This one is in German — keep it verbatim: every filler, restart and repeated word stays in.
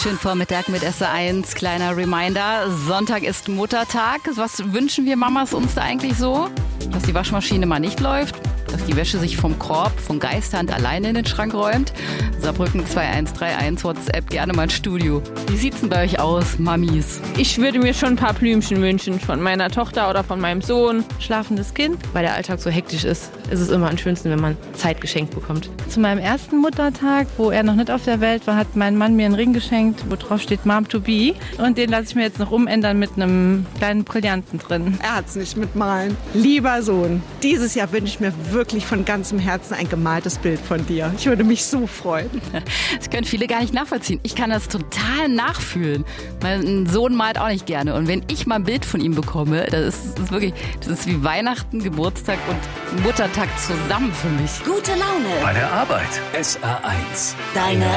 Schönen Vormittag mit S R eins. Kleiner Reminder, Sonntag ist Muttertag. Was wünschen wir Mamas uns da eigentlich so? Dass die Waschmaschine mal nicht läuft, dass die Wäsche sich vom Korb, von Geisterhand alleine in den Schrank räumt. Saarbrücken zwei eins drei eins, WhatsApp, gerne mal ins Studio. Wie sieht's denn bei euch aus, Mamis? Ich würde mir schon ein paar Blümchen wünschen, von meiner Tochter oder von meinem Sohn. Schlafendes Kind. Weil der Alltag so hektisch ist, ist es immer am schönsten, wenn man Zeit geschenkt bekommt. Zu meinem ersten Muttertag, wo er noch nicht auf der Welt war, hat mein Mann mir einen Ring geschenkt, wo drauf steht Mom to be. Und den lasse ich mir jetzt noch umändern mit einem kleinen Brillanten drin. Er hat es nicht mit Malen. Lieber Sohn, dieses Jahr wünsche ich mir wirklich von ganzem Herzen ein gemaltes Bild von dir. Ich würde mich so freuen. Das können viele gar nicht nachvollziehen. Ich kann das total nachfühlen. Mein Sohn malt auch nicht gerne. Und wenn ich mal ein Bild von ihm bekomme, das ist, das ist wirklich, das ist wie Weihnachten, Geburtstag und Muttertag zusammen für mich. Gute Laune bei der Arbeit. S R eins. Deine